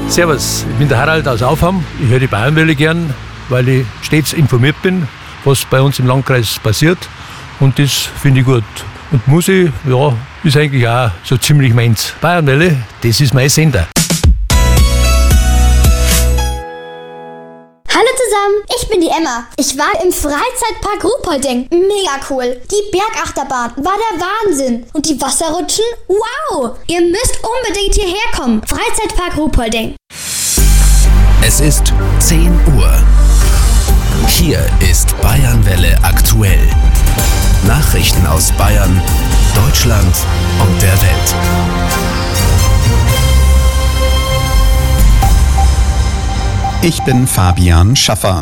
Servus, ich bin der Harald aus Aufham. Ich höre die Bayernwelle gern, weil ich stets informiert bin, was bei uns im Landkreis passiert. Und das finde ich gut. Und Musik, ja, ist eigentlich auch so ziemlich meins. Bayernwelle, das ist mein Sender. Hallo zusammen, ich bin die Emma. Ich war im Freizeitpark Ruhpolding. Mega cool. Die Bergachterbahn war der Wahnsinn. Und die Wasserrutschen? Wow! Ihr müsst unbedingt hierher kommen. Freizeitpark Ruhpolding. Es ist 10 Uhr. Hier ist Bayernwelle aktuell. Nachrichten aus Bayern, Deutschland und der Welt. Ich bin Fabian Schaffer.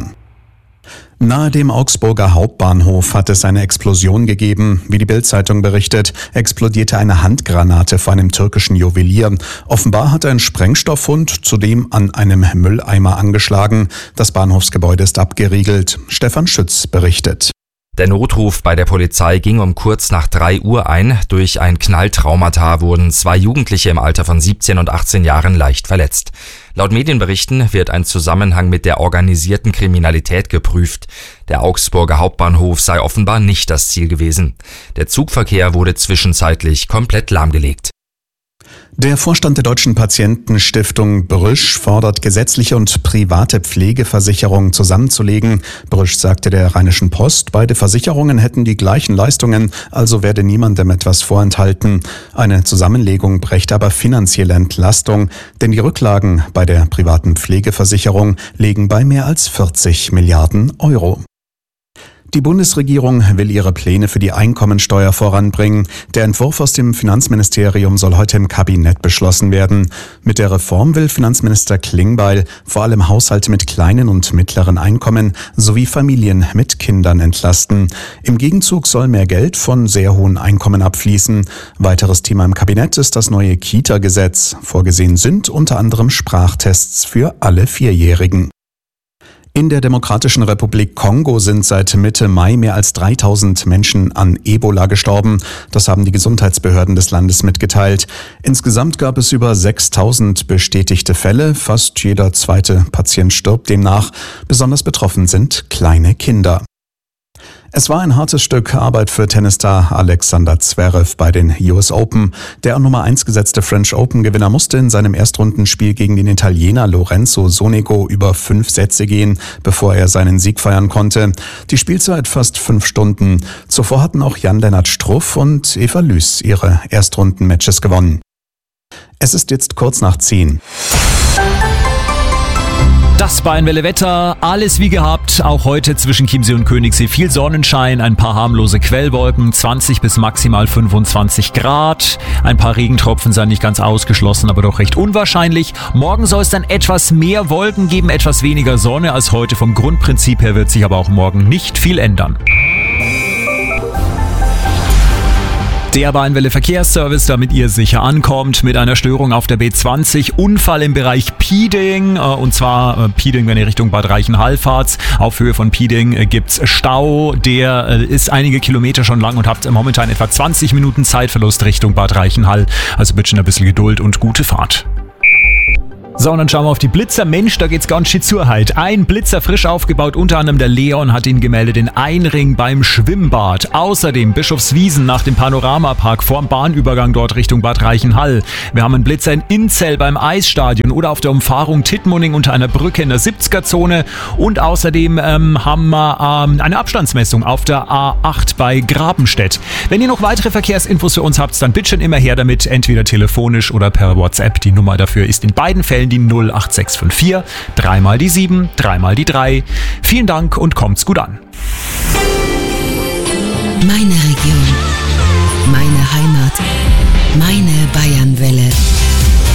Nahe dem Augsburger Hauptbahnhof hat es eine Explosion gegeben. Wie die Bild-Zeitung berichtet, explodierte eine Handgranate vor einem türkischen Juwelier. Offenbar hat ein Sprengstofffund zudem an einem Mülleimer angeschlagen. Das Bahnhofsgebäude ist abgeriegelt. Stefan Schütz berichtet. Der Notruf bei der Polizei ging um kurz nach 3 Uhr ein. Durch ein Knalltraumata wurden 2 Jugendliche im Alter von 17 und 18 Jahren leicht verletzt. Laut Medienberichten wird ein Zusammenhang mit der organisierten Kriminalität geprüft. Der Augsburger Hauptbahnhof sei offenbar nicht das Ziel gewesen. Der Zugverkehr wurde zwischenzeitlich komplett lahmgelegt. Der Vorstand der Deutschen Patientenstiftung Brüsch fordert, gesetzliche und private Pflegeversicherungen zusammenzulegen. Brüsch sagte der Rheinischen Post, beide Versicherungen hätten die gleichen Leistungen, also werde niemandem etwas vorenthalten. Eine Zusammenlegung brächte aber finanzielle Entlastung, denn die Rücklagen bei der privaten Pflegeversicherung liegen bei mehr als 40 Milliarden Euro. Die Bundesregierung will ihre Pläne für die Einkommensteuer voranbringen. Der Entwurf aus dem Finanzministerium soll heute im Kabinett beschlossen werden. Mit der Reform will Finanzminister Klingbeil vor allem Haushalte mit kleinen und mittleren Einkommen sowie Familien mit Kindern entlasten. Im Gegenzug soll mehr Geld von sehr hohen Einkommen abfließen. Weiteres Thema im Kabinett ist das neue Kita-Gesetz. Vorgesehen sind unter anderem Sprachtests für alle Vierjährigen. In der Demokratischen Republik Kongo sind seit Mitte Mai mehr als 3000 Menschen an Ebola gestorben. Das haben die Gesundheitsbehörden des Landes mitgeteilt. Insgesamt gab es über 6000 bestätigte Fälle. Fast jeder zweite Patient stirbt demnach. Besonders betroffen sind kleine Kinder. Es war ein hartes Stück Arbeit für Tennisstar Alexander Zverev bei den US Open. Der an Nummer 1 gesetzte French Open-Gewinner musste in seinem Erstrundenspiel gegen den Italiener Lorenzo Sonego über 5 Sätze gehen, bevor er seinen Sieg feiern konnte. Die Spielzeit fast 5 Stunden. Zuvor hatten auch Jan-Lennart Struff und Eva Lüß ihre Erstrunden-Matches gewonnen. Es ist jetzt kurz nach 10. Das Bayernwelle-Wetter, alles wie gehabt, auch heute zwischen Chiemsee und Königssee viel Sonnenschein, ein paar harmlose Quellwolken, 20 bis maximal 25 Grad. Ein paar Regentropfen seien nicht ganz ausgeschlossen, aber doch recht unwahrscheinlich. Morgen soll es dann etwas mehr Wolken geben, etwas weniger Sonne als heute. Vom Grundprinzip her wird sich aber auch morgen nicht viel ändern. Der Bayernwelle Verkehrsservice, damit ihr sicher ankommt, mit einer Störung auf der B20. Unfall im Bereich Pieding, und zwar Pieding, wenn ihr Richtung Bad Reichenhall fahrt. Auf Höhe von Pieding gibt's Stau, der ist einige Kilometer schon lang und habt momentan etwa 20 Minuten Zeitverlust Richtung Bad Reichenhall. Also bitte schon ein bisschen Geduld und gute Fahrt. So, und dann schauen wir auf die Blitzer. Mensch, da geht's ganz schön zur Heit. Ein Blitzer frisch aufgebaut, unter anderem der Leon hat ihn gemeldet, in Einring beim Schwimmbad. Außerdem Bischofswiesen nach dem Panoramapark vorm Bahnübergang dort Richtung Bad Reichenhall. Wir haben einen Blitzer in Inzell beim Eisstadion oder auf der Umfahrung Tittmoning unter einer Brücke in der 70er-Zone. Und außerdem haben wir eine Abstandsmessung auf der A8 bei Grabenstedt. Wenn ihr noch weitere Verkehrsinfos für uns habt, dann bitte schon immer her damit, entweder telefonisch oder per WhatsApp. Die Nummer dafür ist in beiden Fällen die 08654, 3 mal die 7, 3 mal die 3. Vielen Dank und kommt's gut an. Meine Region, meine Heimat, meine Bayernwelle.